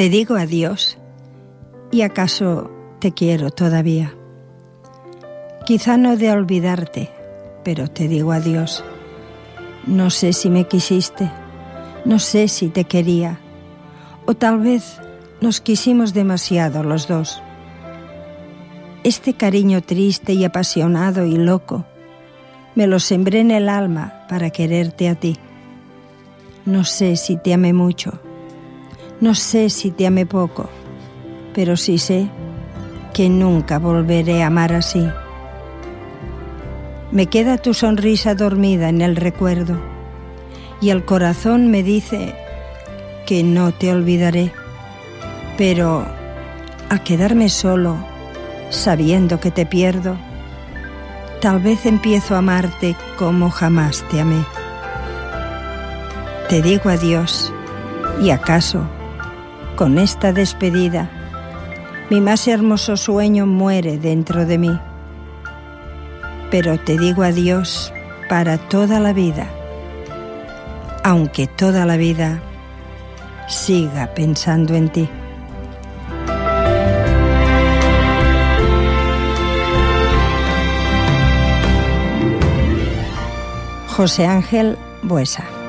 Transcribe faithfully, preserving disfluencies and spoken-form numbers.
Te digo adiós, y acaso te quiero todavía. Quizá no de olvidarte, pero te digo adiós. No sé si me quisiste, no sé si te quería, o tal vez nos quisimos demasiado los dos. Este cariño triste y apasionado y loco, me lo sembré en el alma para quererte a ti. No sé si te amé mucho, no sé si te amé poco, pero sí sé que nunca volveré a amar así. Me queda tu sonrisa dormida en el recuerdo y el corazón me dice que no te olvidaré, pero al quedarme solo, sabiendo que te pierdo, tal vez empiezo a amarte como jamás te amé. Te digo adiós y acaso, con esta despedida, mi más hermoso sueño muere dentro de mí. Pero te digo adiós para toda la vida, aunque toda la vida siga pensando en ti. José Ángel Buesa.